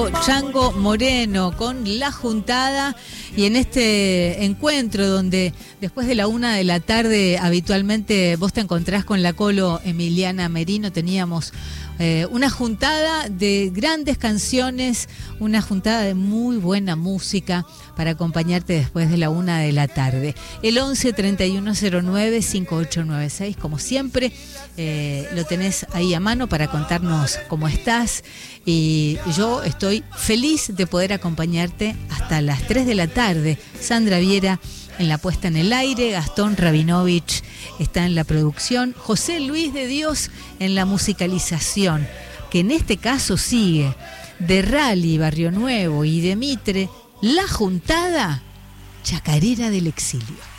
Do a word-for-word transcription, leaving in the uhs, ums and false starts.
Chango, Chango Moreno con La Juntada, y en este encuentro donde después de la una de la tarde habitualmente vos te encontrás con la Colo Emiliana Merino, teníamos eh, una juntada de grandes canciones, una juntada de muy buena música para acompañarte después de la una de la tarde. El once treinta y uno cero nueve cincuenta y ocho noventa y seis, como siempre, eh, lo tenés ahí a mano para contarnos cómo estás, y yo estoy feliz de poder acompañarte hasta las tres de la tarde. Sandra Viera en la puesta en el aire, Gastón Rabinovich está en la producción, José Luis de Dios en la musicalización, que en este caso sigue de Rally, Barrio Nuevo y de Mitre, La Juntada, Chacarera del Exilio.